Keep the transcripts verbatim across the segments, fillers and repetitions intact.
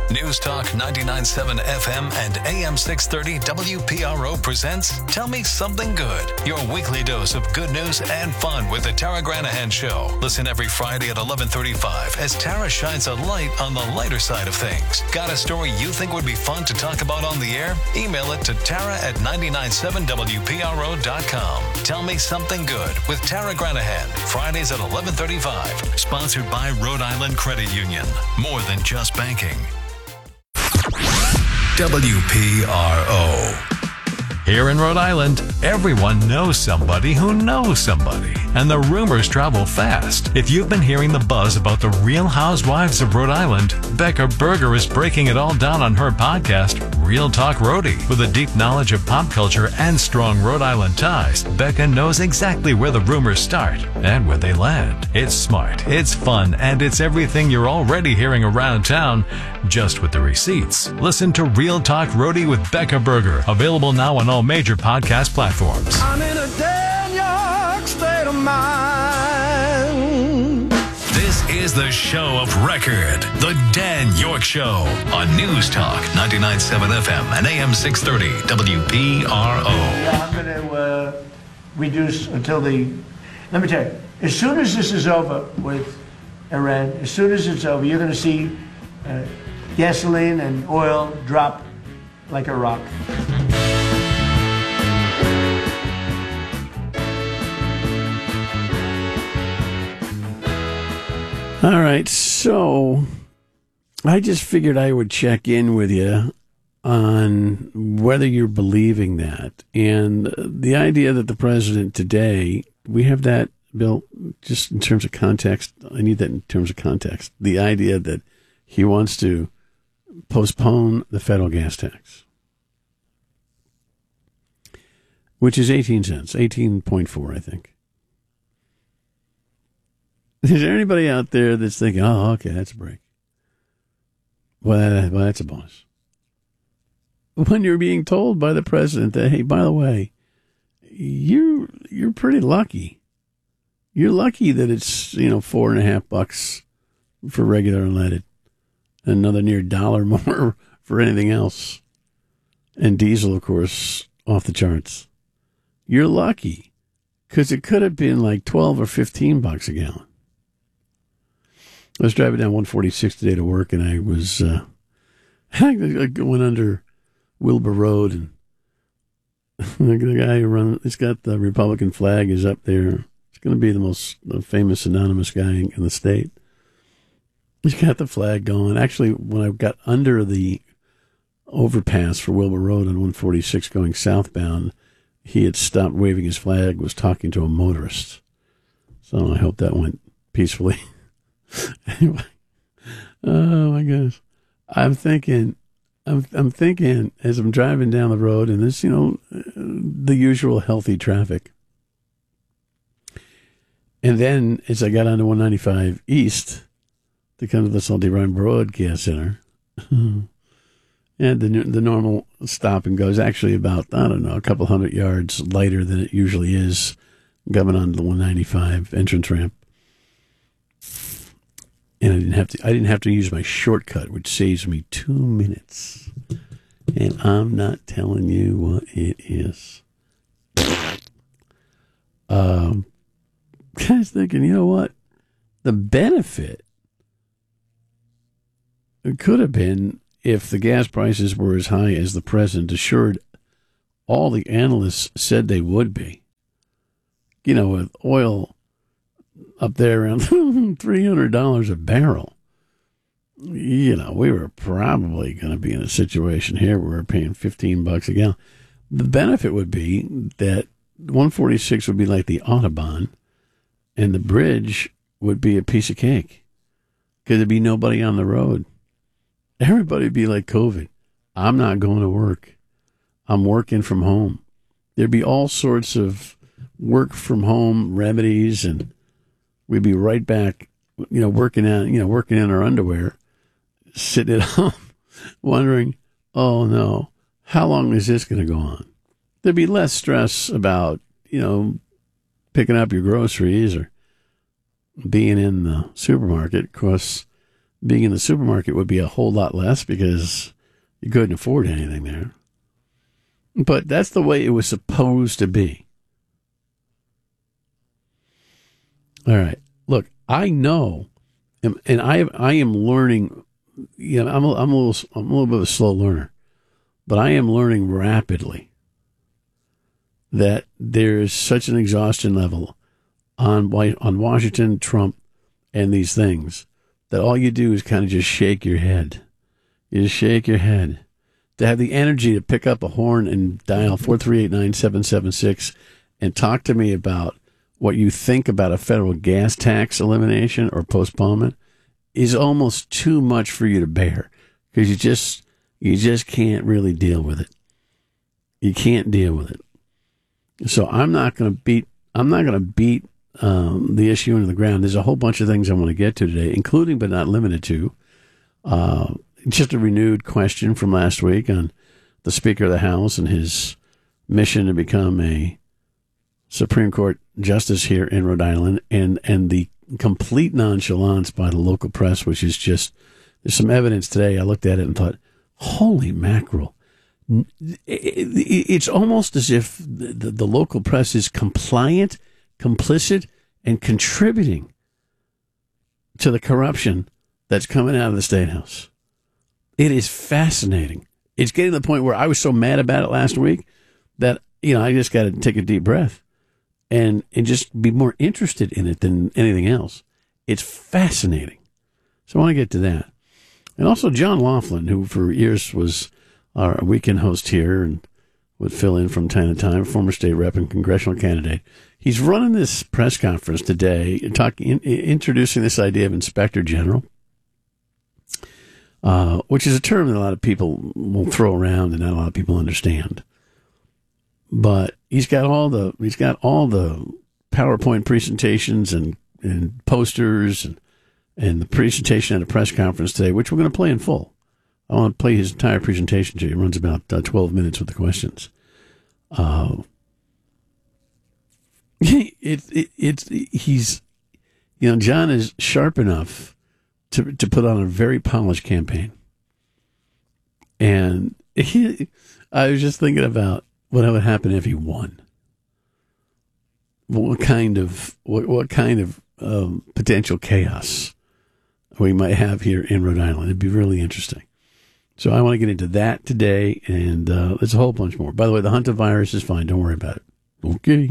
News Talk ninety-nine point seven F M and A M six thirty W P R O presents Tell Me Something Good, your weekly dose of good news and fun with the Tara Granahan Show. Listen every Friday at eleven thirty-five as Tara shines a light on the lighter side of things. Got a story you think would be fun to talk about on the air? Email it to Tara at nine nine seven W P R O dot com. Tell Me Something Good with Tara Granahan, Fridays at eleven thirty-five. Sponsored by Rhode Island Credit Union. More than just banking. W P R O. Here in Rhode Island, everyone knows somebody who knows somebody, and the rumors travel fast. If you've been hearing the buzz about the Real Housewives of Rhode Island, Becca Berger is breaking it all down on her podcast, Real Talk Rhodey. With a deep knowledge of pop culture and strong Rhode Island ties, Becca knows exactly where the rumors start and where they land. It's smart, it's fun, and it's everything you're already hearing around town, just with the receipts. Listen to Real Talk Rhodey with Becca Berger, available now on all major podcast platforms. I'm in a Dan York state of mind. This is the show of record, the Dan York Show on News Talk ninety-nine point seven F M and A M six thirty W P R O. Yeah, I'm going to uh, reduce until the. Let me tell you, as soon as this is over with Iran, as soon as it's over, you're going to see uh, gasoline and oil drop like a rock. All right, so I just figured I would check in with you on whether you're believing that. And the idea that the president today, we have that, Bill, just in terms of context, I need that in terms of context. The idea that he wants to postpone the federal gas tax, which is eighteen cents, eighteen point four, I think. Is there anybody out there that's thinking, oh, okay, that's a break? Well, well, that's a bonus. When you're being told by the president that, hey, by the way, you you're pretty lucky. You're lucky that it's, you know, four and a half bucks for regular unleaded, another near dollar more for anything else, and diesel, of course, off the charts. You're lucky, because it could have been like twelve or fifteen bucks a gallon. I was driving down one forty-six today to work, and I was uh, I went under Wilbur Road, and the guy who runs, it's got the Republican flag is up there. It's going to be the most famous anonymous guy in the state. He's got the flag going. Actually, when I got under the overpass for Wilbur Road on one forty-six going southbound, he had stopped waving his flag, was talking to a motorist. So I hope that went peacefully. Anyway, oh my gosh, I'm thinking, I'm I'm thinking as I'm driving down the road, and this, you know, the usual healthy traffic, and then as I got onto one ninety-five East to come to the Salty Run Broadcast Center, and the the normal stop and go is actually about, I don't know, a couple hundred yards lighter than it usually is, coming onto the one ninety-five entrance ramp. And I didn't have to. I didn't have to use my shortcut, which saves me two minutes. And I'm not telling you what it is. Um, I was thinking, you know what? The benefit it could have been if the gas prices were as high as the president assured all the analysts said they would be. You know, with oil up there around three hundred dollars a barrel. You know, we were probably going to be in a situation here where we're paying fifteen bucks a gallon. The benefit would be that one forty-six would be like the Autobahn, and the bridge would be a piece of cake because there'd be nobody on the road. Everybody would be like COVID. I'm not going to work. I'm working from home. There'd be all sorts of work from home remedies, and we'd be right back, you know, working out, you know, working in our underwear, sitting at home, wondering, oh no, how long is this going to go on? There'd be less stress about, you know, picking up your groceries or being in the supermarket, because being in the supermarket would be a whole lot less because you couldn't afford anything there. But that's the way it was supposed to be. All right. Look, I know, and I I am learning. You know, I'm a, I'm a little I'm a little bit of a slow learner, but I am learning rapidly that there is such an exhaustion level on on Washington, Trump, and these things that all you do is kind of just shake your head. You just shake your head. To have the energy to pick up a horn and dial four three eight nine seven seven six and talk to me about what you think about a federal gas tax elimination or postponement is almost too much for you to bear, because you just you just can't really deal with it. You can't deal with it. So I'm not going to beat I'm not going to beat um, the issue into the ground. There's a whole bunch of things I want to get to today, including but not limited to uh, just a renewed question from last week on the Speaker of the House and his mission to become a Supreme Court justice here in Rhode Island, and, and the complete nonchalance by the local press, which is just, there's some evidence today. I looked at it and thought, holy mackerel. It's almost as if the, the local press is compliant, complicit, and contributing to the corruption that's coming out of the State House. It is fascinating. It's getting to the point where I was so mad about it last week that, you know, I just got to take a deep breath and, and just be more interested in it than anything else. It's fascinating. So I want to get to that. And also John Laughlin, who for years was our weekend host here and would fill in from time to time, former state rep and congressional candidate. He's running this press conference today, talking, in, introducing this idea of inspector general. Uh, which is a term that a lot of people will throw around and not a lot of people understand. But he's got all the he's got all the PowerPoint presentations and, and posters and and the presentation at a press conference today, which we're going to play in full. I want to play his entire presentation to you. It runs about uh, twelve minutes with the questions. Uh, it, it it's he's you know John is sharp enough to to put on a very polished campaign. And he, I was just thinking about what would happen if he won. What kind of what what kind of um, potential chaos we might have here in Rhode Island? It'd be really interesting. So I want to get into that today, and uh, there's a whole bunch more. By the way, the hantavirus is fine. Don't worry about it. Okay.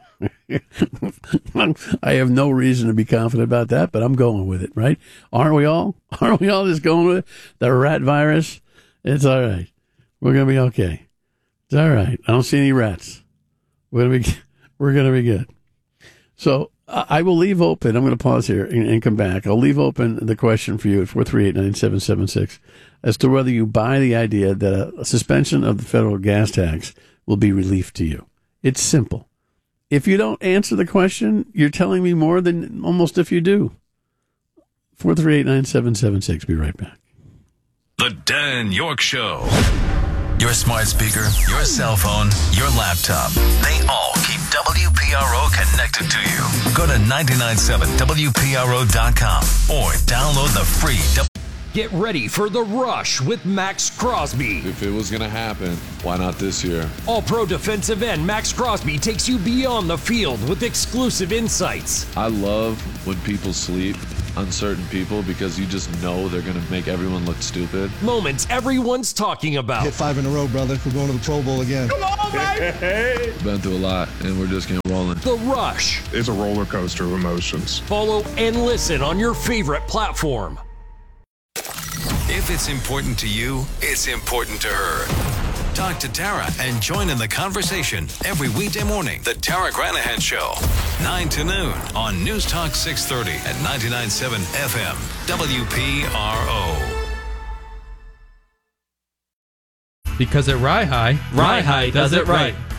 I have no reason to be confident about that, but I'm going with it, right? Aren't we all? Aren't we all just going with it? The rat virus? It's all right. We're going to be okay. It's all right. I don't see any rats. We're going to be, we're going to be good. So I will leave open. I'm going to pause here and, and come back. I'll leave open the question for you at four three eight nine seven seven six as to whether you buy the idea that a, a suspension of the federal gas tax will be relief to you. It's simple. If you don't answer the question, you're telling me more than almost if you do. four three eight nine seven seven six. Be right back. The Dan York Show. Your smart speaker, your cell phone, your laptop. They all keep W P R O connected to you. Go to nine nine seven W P R O dot com or download the free W- Get ready for The Rush with Max Crosby. If it was going to happen, why not this year? All-Pro defensive end Max Crosby takes you beyond the field with exclusive insights. I love when people sleep on certain people because you just know they're going to make everyone look stupid. Moments everyone's talking about. Hit five in a row, brother. We're going to the Pro Bowl again. Come on, baby! Been through a lot, and we're just getting rolling. The Rush. It's a roller coaster of emotions. Follow and listen on your favorite platform. If it's important to you, it's important to her. Talk to Tara and join in the conversation every weekday morning. The Tara Granahan Show, nine to noon on News Talk six thirty at ninety-nine point seven F M, W P R O. Because at Rye High, Rye High does it right.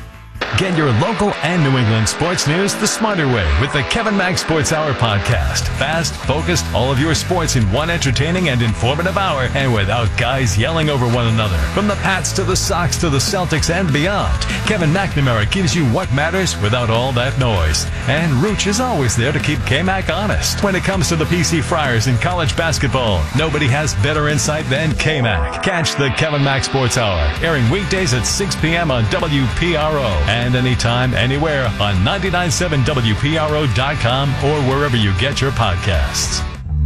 Get your local and New England sports news the smarter way with the Kevin Mack Sports Hour podcast. Fast, focused, all of your sports in one entertaining and informative hour, and without guys yelling over one another. From the Pats to the Sox to the Celtics and beyond, Kevin McNamara gives you what matters without all that noise. And Rooch is always there to keep K-Mac honest. When it comes to the P C Friars in college basketball, nobody has better insight than K-Mac. Catch the Kevin Mack Sports Hour, airing weekdays at six p.m. on W P R O. And anytime, anywhere on ninety-nine point seven W P R O dot com or wherever you get your podcasts.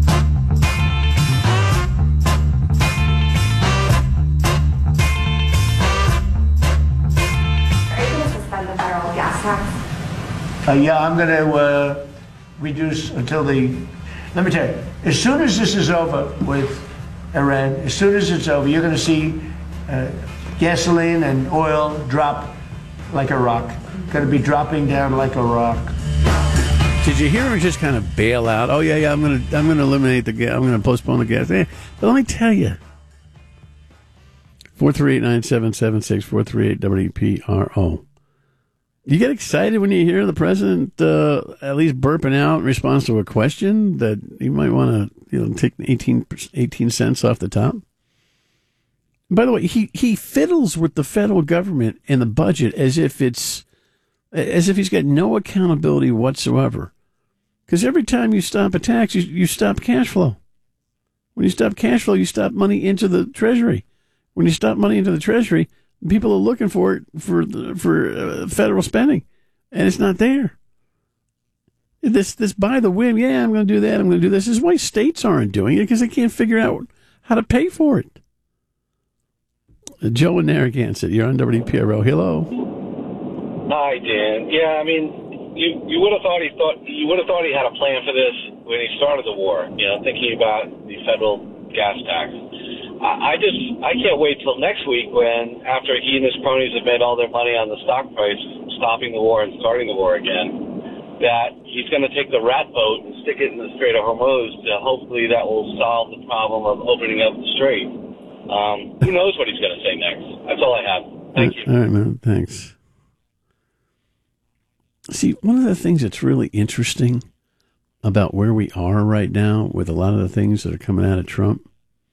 Are you going to suspend the federal gas tax? Uh, yeah, I'm going to uh, reduce until the, let me tell you, as soon as this is over with Iran, as soon as it's over, you're going to see uh, gasoline and oil drop like a rock. Going to be dropping down like a rock. Did you hear her just kind of bail out? Oh yeah, yeah. I'm gonna, I'm gonna eliminate the gas. I'm gonna postpone the gas. Eh, but let me tell you, four three eight nine seven seven six four three eight W P R O. You get excited when you hear the president uh, at least burping out in response to a question that you might want to, you know, take eighteen, eighteen cents off the top. By the way, he he fiddles with the federal government and the budget as if it's. As if he's got no accountability whatsoever. Because every time you stop a tax, you, you stop cash flow. When you stop cash flow, you stop money into the Treasury. When you stop money into the Treasury, people are looking for it for for uh, federal spending, and it's not there. This this by the whim, yeah, I'm going to do that, I'm going to do this. This is why states aren't doing it, because they can't figure out how to pay for it. Uh, Joe in Narragansett, you're on W P R O. Hello. Hi, Dan. Yeah, I mean, you you would have thought he thought you would have thought he had a plan for this when he started the war. You know, thinking about the federal gas tax. I, I just I can't wait till next week when, after he and his cronies have made all their money on the stock price, stopping the war and starting the war again, that he's going to take the rat boat and stick it in the Strait of Hormuz. To hopefully, that will solve the problem of opening up the strait. Um, who knows what he's going to say next? That's all I have. Thank you. All right, man. Thanks. See, one of the things that's really interesting about where we are right now with a lot of the things that are coming out of Trump,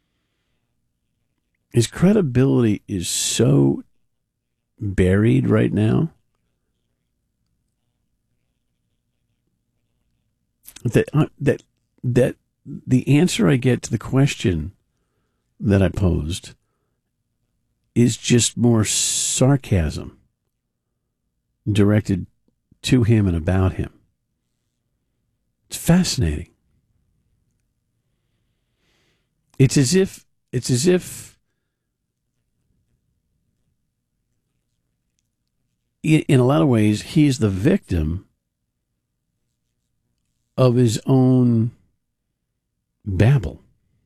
his credibility is so buried right now that uh, that that the answer I get to the question that I posed is just more sarcasm directed to him and about him. It's fascinating. It's as if it's as if in a lot of ways he's the victim of his own babble.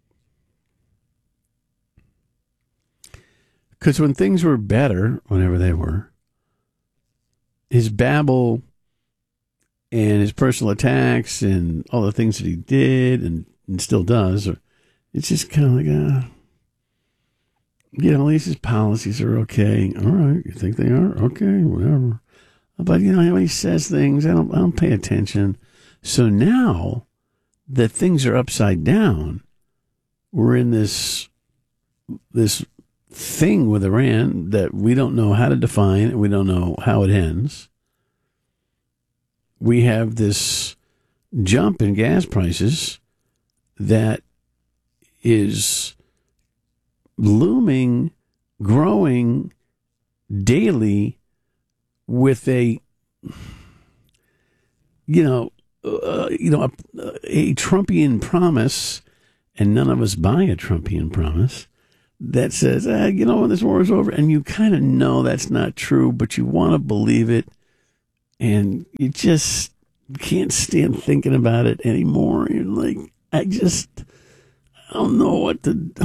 Because when things were better, whenever they were, his babble and his personal attacks and all the things that he did and, and still does, it's just kind of like, uh, you know, at least his policies are okay. All right, you think they are? Okay, whatever. But, you know, he says things, I don't, I don't pay attention. So now that things are upside down, we're in this this thing with Iran that we don't know how to define and we don't know how it ends. We have this jump in gas prices that is looming, growing daily with a, you know, uh, you know, a, a Trumpian promise, and none of us buy a Trumpian promise that says, ah, you know, when this war is over, and you kind of know that's not true, but you want to believe it. And you just can't stand thinking about it anymore. You're like, I just, I don't know what to do.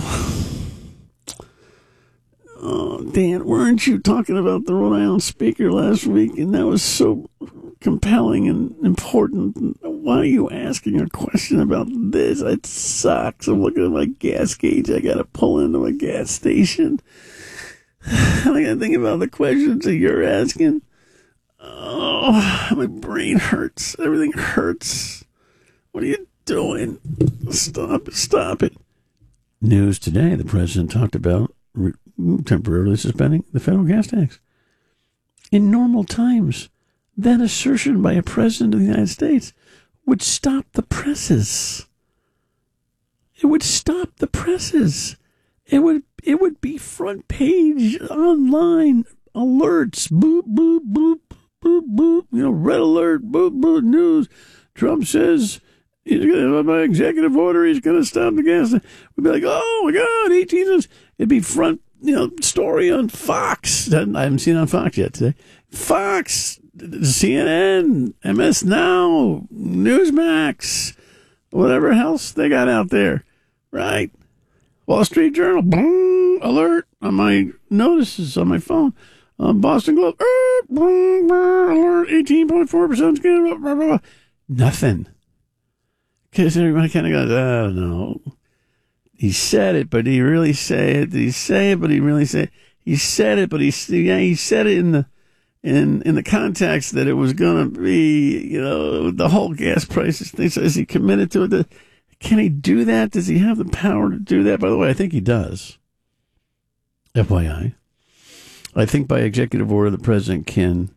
Oh, Dan, weren't you talking about the Rhode Island speaker last week? And that was so compelling and important. Why are you asking a question about this? It sucks. I'm looking at my gas gauge. I got to pull into a gas station. I got to think about the questions that you're asking. Oh, my brain hurts. Everything hurts. What are you doing? Stop it. Stop it. News today, the president talked about re- temporarily suspending the federal gas tax. In normal times, that assertion by a president of the United States would stop the presses. It would stop the presses. It would it would be front page online alerts. Boop, boop, boop, boop, boop. You know, red alert, boop, boop, news. Trump says he's gonna, by executive order, he's going to stop the gas. We'd be like, oh my God, eighteen months. It'd be front, you know, story on Fox. I haven't seen it on Fox yet today. Fox, C N N, M S Now, Newsmax, whatever else they got out there, right? Wall Street Journal, boom, alert on my notices on my phone. Uh, Boston Globe, er, boom, boom, alert, eighteen point four percent. Blah, blah, blah. Nothing. Because everybody kind of goes, oh, no. He said it, but did he really say it? Did he say it, but he really say it? He said it, but he, yeah, he said it in the in in the context that it was going to be, you know, the whole gas prices thing. So is he committed to it? Can he do that? Does he have the power to do that? By the way, I think he does. F Y I. I think by executive order, the president can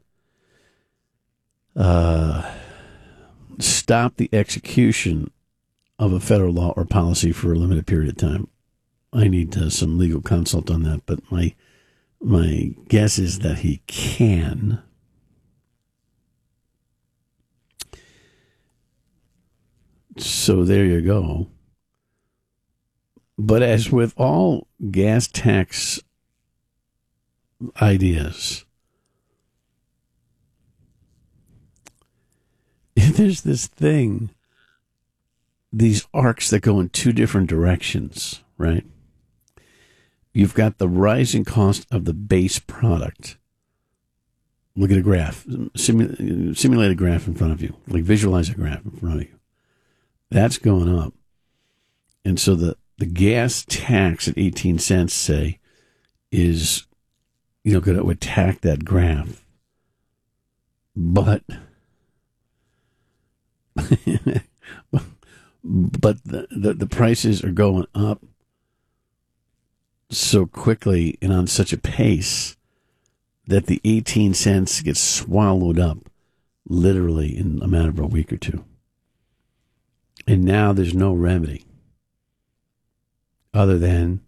uh, stop the execution of a federal law or policy for a limited period of time. I need uh, some legal consult on that, but my my guess is that he can. So there you go. But as with all gas tax ideas, there's this thing, these arcs that go in two different directions, right? You've got the rising cost of the base product. Look at a graph, Simu- simulate a graph in front of you, like visualize a graph in front of you. That's going up. And so the, the gas tax at eighteen cents, say, is, you know, going to attack that graph. But, but the, the, the prices are going up so quickly and on such a pace that the eighteen cents gets swallowed up literally in a matter of a week or two. And now there's no remedy other than,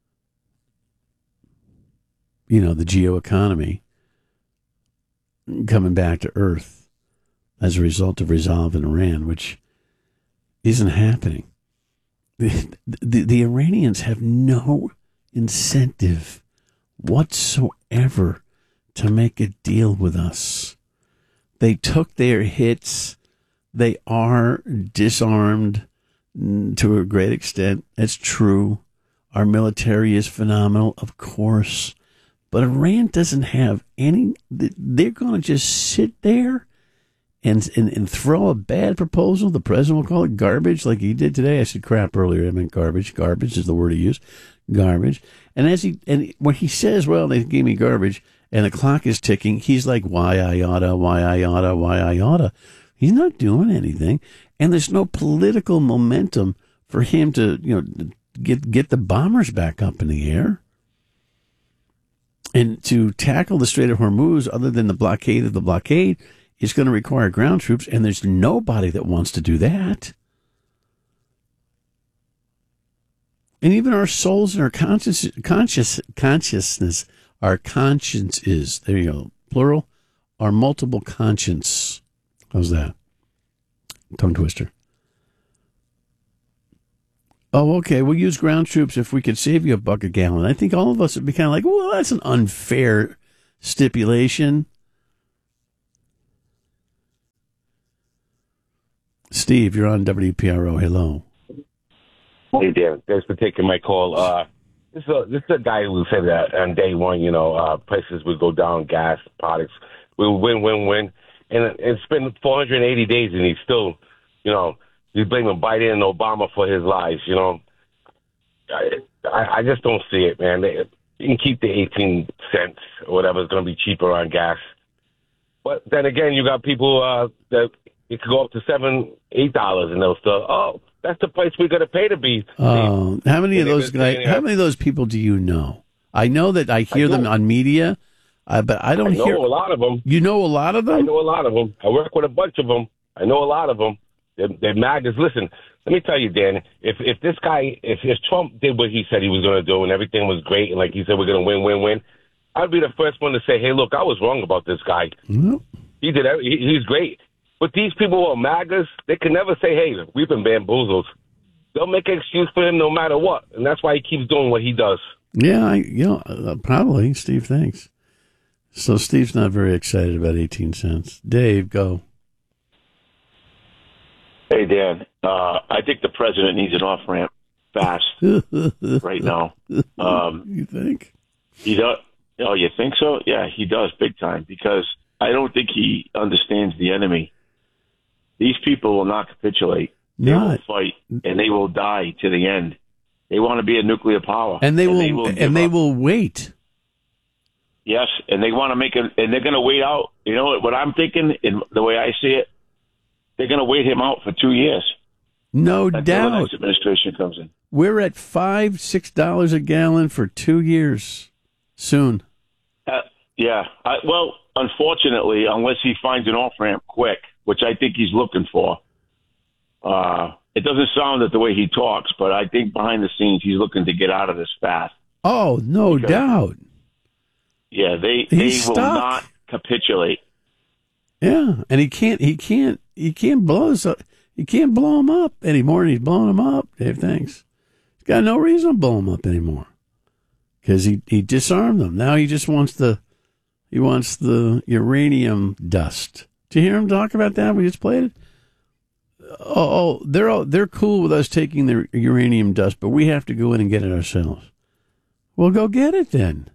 you know, the geoeconomy coming back to earth as a result of resolve in Iran, which isn't happening. The, the, the Iranians have no incentive whatsoever to make a deal with us. They took their hits. They are disarmed to a great extent. It's true. Our military is phenomenal, of course. But Iran doesn't have any... They're going to just sit there and, and and throw a bad proposal. The president will call it garbage like he did today. I said crap earlier. I meant garbage. Garbage is the word he used. Garbage. And as he and when he says, well, they gave me garbage, and the clock is ticking, he's like, why I oughta, why I oughta, why I oughta. He's not doing anything, and there's no political momentum for him to, you know, get get the bombers back up in the air. And to tackle the Strait of Hormuz, other than the blockade of the blockade, is going to require ground troops, and there's nobody that wants to do that. And even our souls and our conscious, conscious consciousness, our conscience is, there you go, plural, our multiple conscience. How's that? Tongue twister. Oh, okay, we'll use ground troops if we could save you a buck a gallon. I think all of us would be kind of like, well, that's an unfair stipulation. Steve, you're on W P R O. Hello. Hey, Dan. Thanks for taking my call. Uh, this, is a, this is a guy who said that on day one, you know, uh, prices would go down, gas, products, will win, win, win. And it's been four hundred eighty days, and he's still, you know, he's blaming Biden and Obama for his lies, you know. I, I, I just don't see it, man. They, you can keep the eighteen cents or whatever is going to be cheaper on gas. But then again, you got people uh, that it could go up to seven, eight dollars, and they'll still, oh, that's the price we're going to pay to be. Oh, how many of those guys? How many of those people do you know? I know that I hear I them on media, uh, but I don't I know hear a lot of them. You know a lot of them? I know a lot of them. I work with a bunch of them. I know a lot of them. They're, they're magas. Listen, let me tell you, Dan. If if this guy, if, if Trump did what he said he was going to do, and everything was great, and like he said we're going to win, win, win, I'd be the first one to say, hey, look, I was wrong about this guy. Mm-hmm. He did. He, he's great. But these people who are magas, they can never say, hey, we've been bamboozled. They'll make an excuse for him no matter what, and that's why he keeps doing what he does. Yeah, I, you know, uh, probably. Steve thinks. So Steve's not very excited about eighteen cents. Dave, go. Hey, Dan. Uh, I think the president needs an off-ramp fast right now. Um, you think? He does. Oh, you think so? Yeah, he does big time, because I don't think he understands the enemy. These people will not capitulate. They Not. will fight, and they will die to the end. They want to be a nuclear power, and they and will, they will, and they will wait. Yes, and they want to make it, and they're going to wait out. You know what I'm thinking, in the way I see it, they're going to wait him out for two years. No until doubt. the next administration comes in. We're at five, six dollars a gallon for two years soon. Uh, yeah. I, well, unfortunately, unless he finds an off ramp quick, which I think he's looking for. Uh, it doesn't sound that the way he talks, but I think behind the scenes he's looking to get out of this fast. Oh, no because, doubt. Yeah, they He's they will stuck. not capitulate. Yeah, and he can't. He can't. He can't blow us up. He can't blow him up anymore. And he's blowing him up. Dave, thanks. He's got no reason to blow him up anymore because he he disarmed them. Now he just wants the he wants the uranium dust. Did you hear him talk about that? We just played it. Oh, oh, they're all, they're cool with us taking the uranium dust, but we have to go in and get it ourselves. Well, go get it then.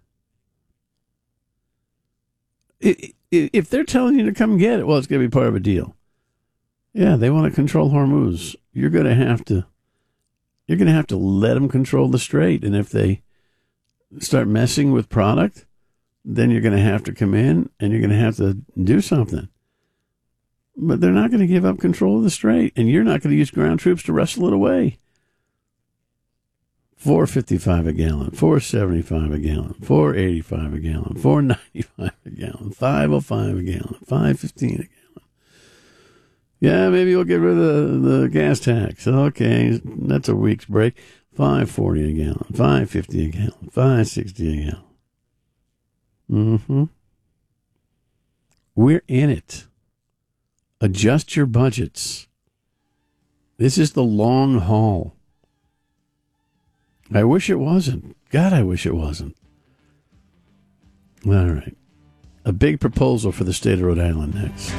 If they're telling you to come get it, well, it's going to be part of a deal. Yeah, they want to control Hormuz. You're going to have to. You're going to have to let them control the strait, and if they start messing with product, then you're going to have to come in and you're going to have to do something. But they're not going to give up control of the strait, and you're not going to use ground troops to wrestle it away. four fifty-five a gallon, four seventy-five a gallon, four eighty-five a gallon, four ninety-five a gallon, five oh five a gallon, five fifteen a gallon. Yeah, maybe we'll get rid of the, the gas tax. Okay, that's a week's break. five forty a gallon, five fifty a gallon, five sixty a gallon. Mm-hmm. We're in it. Adjust your budgets. This is the long haul. I wish it wasn't. God, I wish it wasn't. All right. A big proposal for the state of Rhode Island next.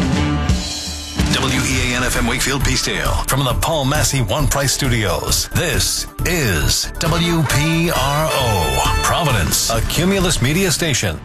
W E A N F M Wakefield Peacedale from the Paul Massey One Price Studios. This is W P R O, Providence, a Cumulus Media station.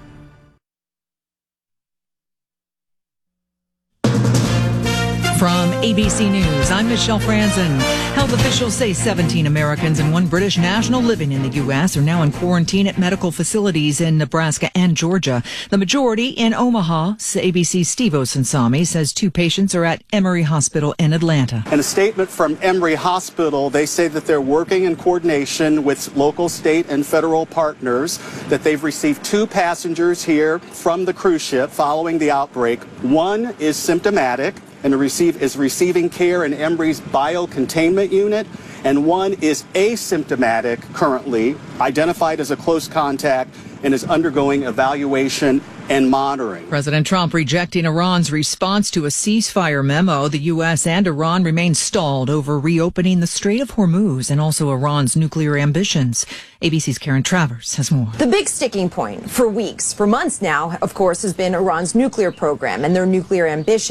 From A B C News, I'm Michelle Franzen. Health officials say seventeen Americans and one British national living in the U S are now in quarantine at medical facilities in Nebraska and Georgia. The majority in Omaha. A B C's Steve Osunsami says two patients are at Emory Hospital in Atlanta. In a statement from Emory Hospital, they say that they're working in coordination with local, state, and federal partners, that they've received two passengers here from the cruise ship following the outbreak. One is symptomatic and receive, is receiving care in Emory's biocontainment unit, and one is asymptomatic currently, identified as a close contact, and is undergoing evaluation and monitoring. President Trump rejecting Iran's response to a ceasefire memo. The U S and Iran remain stalled over reopening the Strait of Hormuz and also Iran's nuclear ambitions. A B C's Karen Travers has more. The big sticking point for weeks, for months now, of course, has been Iran's nuclear program and their nuclear ambition.